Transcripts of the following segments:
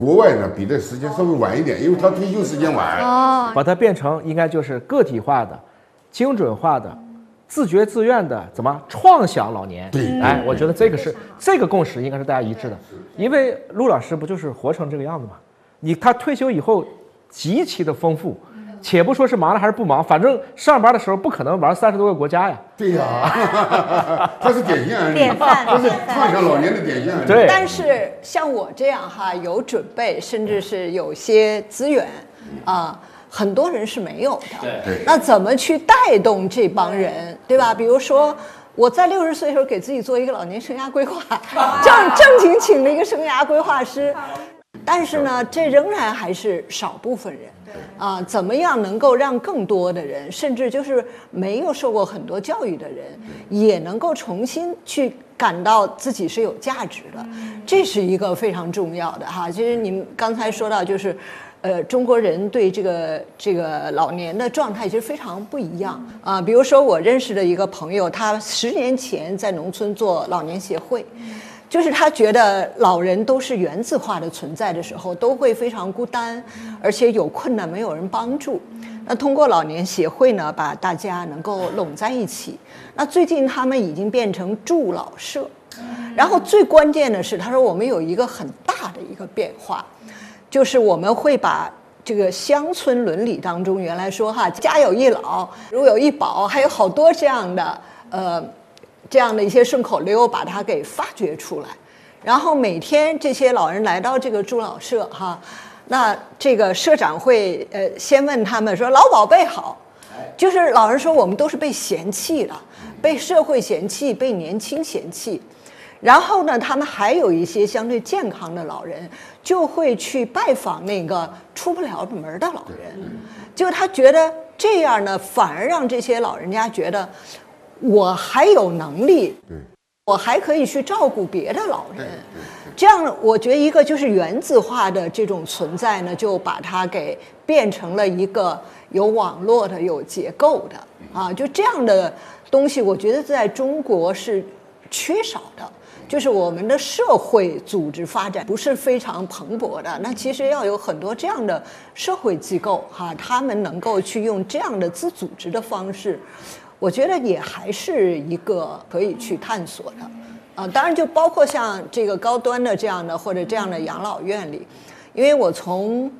国外呢比这时间稍微晚一点，因为他退休时间晚。 把它变成应该就是个体化的、精准化的、自觉自愿的，怎么创想老年？ 对， 哎，我觉得这个共识应该是大家一致的，因为陆老师不就是活成这个样子吗？他退休以后极其的丰富。且不说是忙了还是不忙，反正上班的时候不可能玩30多个国家呀。 对呀，他是典型案例， 典范， 他是创想老年的典型案例。 对。 但是像我这样哈，有准备，甚至是有些资源啊，很多人是没有的。 对。 那怎么去带动这帮人，对吧？比如说。我在60岁的时候给自己做一个老年生涯规划，正经请了一个生涯规划师，但是呢，这仍然还是少部分人。啊，怎么样能够让更多的人，甚至就是没有受过很多教育的人，也能够重新去感到自己是有价值的，这是一个非常重要的哈。其实你们刚才说到，就是中国人对这个老年的状态其实非常不一样啊。比如说我认识的一个朋友，他10年前在农村做老年协会。就是他觉得老人都是原子化的存在的时候，都会非常孤单，而且有困难没有人帮助。那通过老年协会呢，把大家能够拢在一起。那最近他们已经变成助老社，然后最关键的是，他说我们有一个很大的一个变化，就是我们会把这个乡村伦理当中原来说哈，家有一老，如有一宝，还有好多这样的一些顺口溜，把它给发掘出来。然后每天这些老人来到这个助老社哈，那这个社长会先问他们说：“老宝贝好。”就是老人说我们都是被嫌弃的，被社会嫌弃，被年轻嫌弃。然后呢，他们还有一些相对健康的老人，就会去拜访那个出不了门的老人。就他觉得这样呢，反而让这些老人家觉得。我还有能力，我还可以去照顾别的老人，这样我觉得一个就是原子化的这种存在呢，就把它给变成了一个有网络的、有结构的啊，就这样的东西，我觉得在中国是缺少的。就是我们的社会组织发展不是非常蓬勃的，那其实要有很多这样的社会机构哈，他们能够去用这样的自组织的方式。我觉得也还是一个可以去探索的，当然就包括像这个高端的这样的或者这样的养老院里，因为我从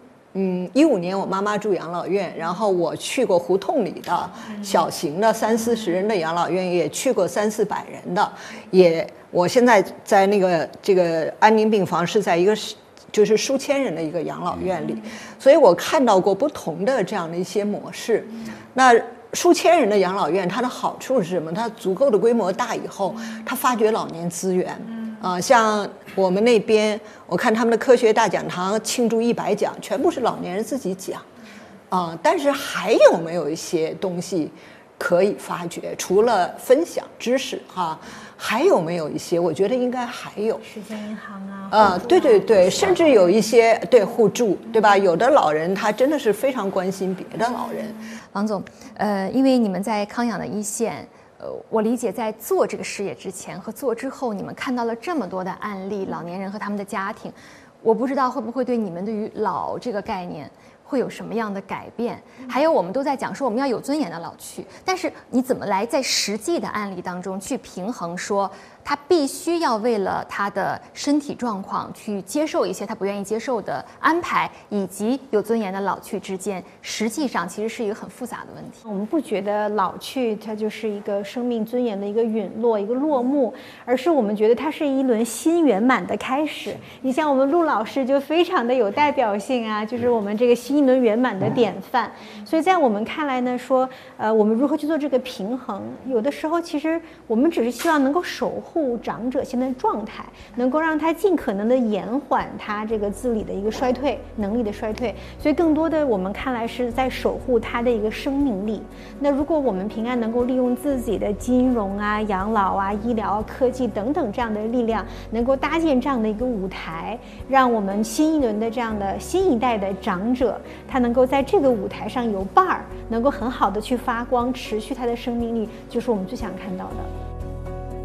15年我妈妈住养老院，然后我去过胡同里的小型的30-40人的养老院，也去过300-400人的，我现在在这个安宁病房是在一个就是数千人的一个养老院里，所以我看到过不同的这样的一些模式，那。数千人的养老院，它的好处是什么？它足够的规模大以后，它发掘老年资源。像我们那边，我看他们的科学大讲堂庆祝100讲，全部是老年人自己讲。但是还有没有一些东西可以发掘？除了分享知识哈，还有没有一些？我觉得应该还有时间银行啊。 对，甚至有一些对互助，对吧？有的老人他真的是非常关心别的老人。 王总，因为你们在康养的一线，我理解在做这个事业之前和做之后，你们看到了这么多的案例，老年人和他们的家庭，我不知道会不会对你们对于老这个概念会有什么样的改变？还有我们都在讲说我们要有尊严的老去，但是你怎么来在实际的案例当中去平衡说他必须要为了他的身体状况去接受一些他不愿意接受的安排，以及有尊严的老去之间，实际上其实是一个很复杂的问题。 我们不觉得老去它就是一个生命尊严的一个陨落、一个落幕，而是我们觉得它是一轮新圆满的开始。你像我们陆老师就非常的有代表性啊，就是我们这个新一轮圆满的典范。所以在我们看来呢，说我们如何去做这个平衡，有的时候其实我们只是希望能够守护长者现在的状态，能够让他尽可能的延缓他这个自理的一个衰退，能力的衰退。所以更多的我们看来是在守护他的一个生命力。那如果我们平安能够利用自己的金融啊、养老啊、医疗啊、科技等等这样的力量，能够搭建这样的一个舞台，让我们新一轮的这样的新一代的长者，他能够在这个舞台上有伴儿，能够很好的去发光，持续他的生命力，就是我们最想看到的。